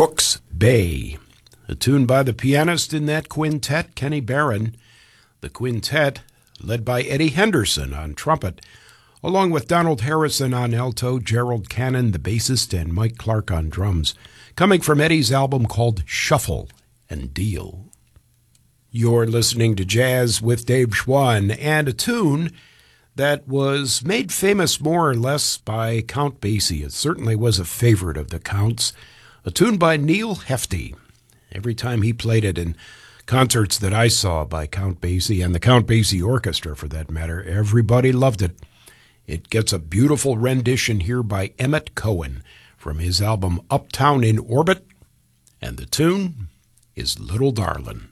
Cook's Bay, a tune by the pianist in that quintet, Kenny Barron. The quintet, led by Eddie Henderson on trumpet, along with Donald Harrison on alto, Gerald Cannon, the bassist, and Mike Clark on drums, coming from Eddie's album called Shuffle and Deal. You're listening to Jazz with Dave Schwann, and a tune that was made famous more or less by Count Basie. It certainly was a favorite of the Count's. A tune by Neil Hefti. Every time he played it in concerts that I saw by Count Basie, and the Count Basie Orchestra for that matter, everybody loved it. It gets a beautiful rendition here by Emmett Cohen from his album Uptown in Orbit, and the tune is Little Darlin'.